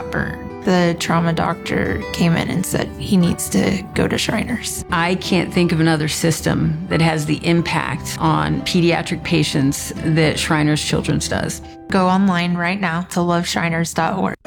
heartburn. The trauma doctor came in and said he needs to go to Shriners. I can't think of another system that has the impact on pediatric patients that Shriners Children's does. Go online right now to loveshriners.org.